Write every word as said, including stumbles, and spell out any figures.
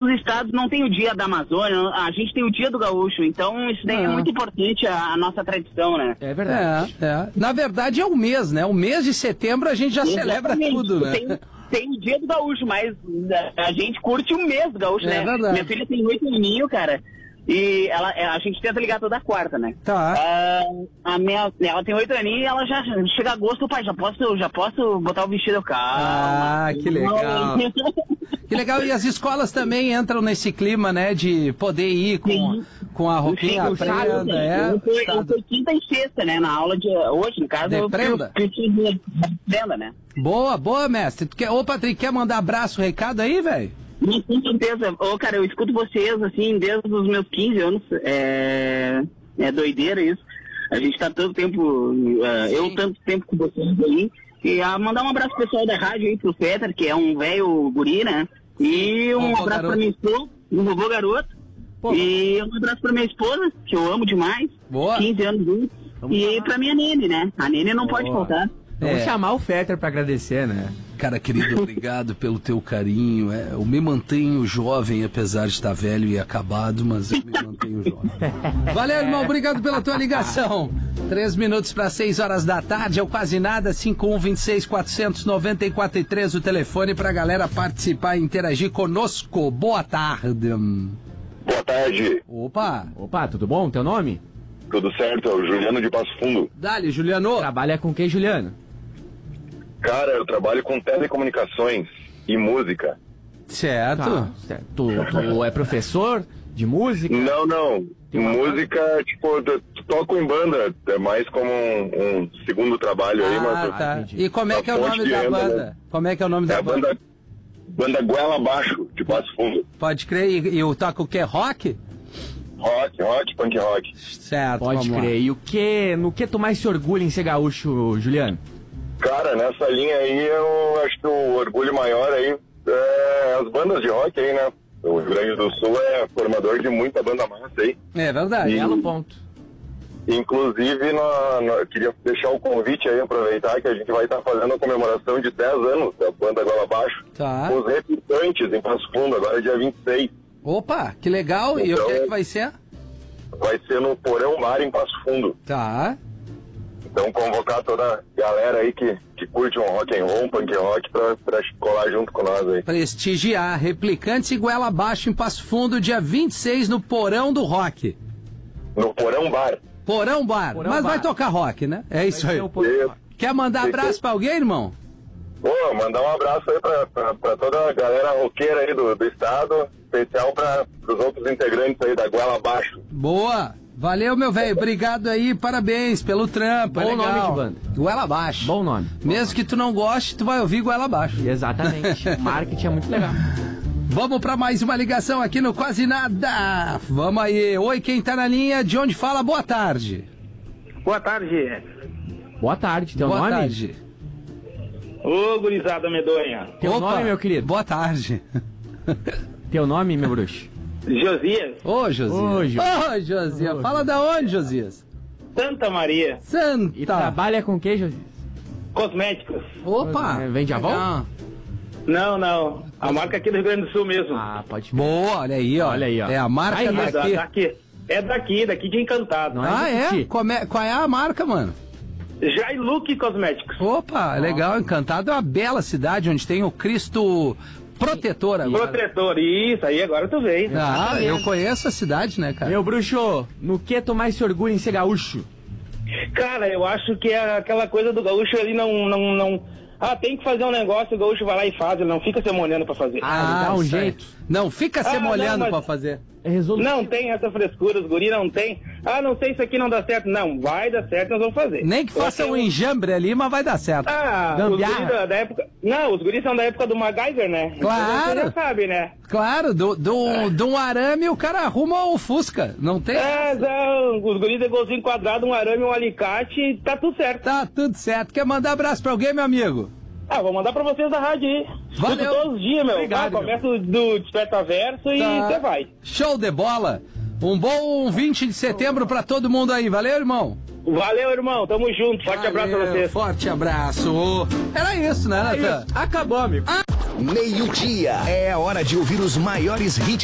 os estados não tem o dia da Amazônia, a gente tem o dia do gaúcho, então isso daí é, é muito importante a, a nossa tradição, né? É verdade. É, é. Na verdade é o mês, né? O mês de setembro a gente já Exatamente. celebra tudo, né? Tem, tem o dia do gaúcho, mas a gente curte o mês do gaúcho, é né? Verdade. Minha filha tem oito aninhos, cara. E ela, a gente tenta ligar toda quarta, né? Tá. Uh, a minha, ela tem oito aninhos e ela já chega a agosto, pai, já posso, já posso botar o vestido, calma. Ah, que legal. Que legal, e as escolas também entram nesse clima, né, de poder ir com, com a roupinha Sim, prenda, sim. é? Eu fui, eu fui quinta e sexta, né, na aula de hoje, no caso, de eu prenda? fui de prenda, né? Boa, boa, mestre. Tu quer, ô, Patrick, quer mandar abraço, recado aí, velho? Com certeza. Ô, cara, eu escuto vocês, assim, desde os meus quinze anos. É, é doideira isso. A gente tá tanto tempo, uh, eu tanto tempo com vocês aí. E a mandar um abraço pro pessoal da rádio aí, pro Peter, que é um velho guri, né? E um Vovô abraço garoto. pra minha esposa, um vovô garoto. Pô, e um abraço pra minha esposa, que eu amo demais. Boa. quinze anos juntos. E lá. Pra minha Nene, né? A Nene não Boa. Pode faltar. Vamos É. chamar o Fetter pra agradecer, né? Cara, querido, obrigado pelo teu carinho. É, eu me mantenho jovem, apesar de estar velho e acabado, mas eu me mantenho jovem. Valeu, irmão. Obrigado pela tua ligação. Três minutos para seis horas da tarde, é o Quase Nada, cinco um dois seis quatro nove quatro três, o telefone pra galera participar e interagir conosco. Boa tarde. Boa tarde. Opa. Opa, tudo bom? Teu nome? Tudo certo, é o Juliano de Passo Fundo. Dale, Juliano. Trabalha com quem, Juliano? Cara, eu trabalho com telecomunicações e música. Certo. Tá, certo. Tu, tu é professor de música? Não, não. Tem uma Música, banda? tipo, eu toco em banda, é mais como um, um segundo trabalho aí, Ah, mas... tá. entendi. E como é que é o Fonte nome de da renda, banda? né? Como é que é o nome É da a banda? banda, banda Goela Abaixo, de Passo Fundo. Pode crer. E, e o toca o quê? Rock? Rock, rock, punk rock. Certo, Pode vamos crer. lá. E o que, no que tu mais se orgulha em ser gaúcho, Juliano? Cara, nessa linha aí, eu acho que o orgulho maior aí é as bandas de rock aí, né? O Rio Grande do Sul é formador de muita banda massa aí. É verdade. E- Belo ponto. Inclusive, no, no, eu queria deixar o convite aí, aproveitar que a gente vai estar fazendo a comemoração de dez anos da banda Goela Abaixo. Tá. Com os Repitantes em Passo Fundo, agora dia vinte e seis. Opa, que legal. E o Então- que é que vai ser? Vai ser no Porão Bar em Passo Fundo. Tá. Então convocar toda a galera aí que, que curte um rock and roll, um punk rock, pra, pra colar junto com nós aí. Prestigiar. Replicantes e Goela Abaixo em Passo Fundo, dia vinte e seis, no Porão do Rock. No Porão Bar. Porão Bar. Porão Mas Bar. vai tocar rock, né? É isso Vai aí. ser o ponto. Isso. Quer mandar abraço pra alguém, irmão? Pô, mandar um abraço aí pra, pra, pra toda a galera roqueira aí do, do estado, especial para os outros integrantes aí da Goela Abaixo. Boa. Valeu, meu velho. Obrigado aí. Parabéns pelo trampo. É Bom legal. nome de banda. Goela Abaixo. Bom nome. Mesmo que tu não goste, tu vai ouvir Goela Abaixo. Exatamente. O marketing é muito legal. Vamos pra mais uma ligação aqui no Quase Nada. Vamos aí. Oi, quem tá na linha? De onde fala? Boa tarde. Boa tarde. Boa tarde. Teu Boa nome? tarde. Ô, gurizada medonha. Teu Opa, nome, meu querido? Boa tarde. Teu nome, meu bruxo? Josias, Ô, Josias. Ô, Josias. Ô, Josias. Fala da onde, Josias? Santa Maria, Santa. E trabalha com quem, Josias? Cosméticos. Opa. É, vende Avon? Legal. Não, não. A marca aqui do Rio Grande do Sul mesmo. Ah, pode Boa, olha aí, ó. Olha aí, ó. É a marca Aí, é, da- daqui. daqui. É daqui, daqui de Encantado. Não é? Ah, é? Jequiti. Como é? Qual é a marca, mano? Jailuk Cosméticos. Opa, legal. Encantado é uma bela cidade onde tem o Cristo Protetor agora. Protetor. Isso, aí agora tu veio. Ah, eu conheço a cidade, né, cara? Meu bruxo, no que tu mais se orgulha em ser gaúcho? Cara, eu acho que é aquela coisa do gaúcho ali não, não, não... Ah, tem que fazer um negócio, o gaúcho vai lá e faz, ele não fica se molhando pra fazer. Ah, dá um isso aí. jeito. Não, fica se Ah, molhando não, mas- pra fazer. É resolução. Não tem essa frescura, os guri não tem. Ah, não sei, isso aqui não dá certo. Não, vai dar certo, nós vamos fazer. Nem que faça um enjambre ali, mas vai dar certo. Ah, os Gambiarra. guris da, da época... Não, os guris são da época do MacGyver, né? Claro. Então, você já sabe, né? Claro, do, do, de um arame o cara arruma o Fusca. Não tem? É, não, os guris de golzinho quadrado, um arame, um alicate, tá tudo certo. Tá tudo certo. Quer mandar abraço pra alguém, meu amigo? Ah, vou mandar pra vocês da rádio aí. Valeu. Escuto todos os dias, meu. Obrigado, ah, começa do Desperta Verso e Tá. você vai. Show de bola. Um bom vinte de setembro pra todo mundo aí. Valeu, irmão? Valeu, irmão. Tamo junto. Forte abraço pra Valeu, vocês. Forte abraço. Era isso, né, Natan? Acabou, amigo. Meio-dia. É a hora de ouvir os maiores hits